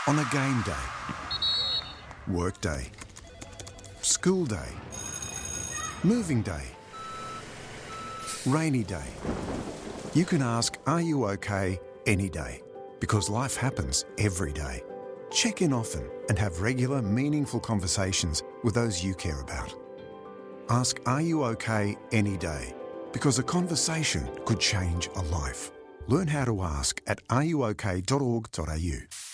On a game day, work day, school day, moving day, rainy day. You can ask, "Are you okay?" any day, because life happens every day. Check in often and have regular, meaningful conversations with those you care about. Ask, "Are you okay?" any day, because a conversation could change a life. Learn how to ask at ruok.org.au.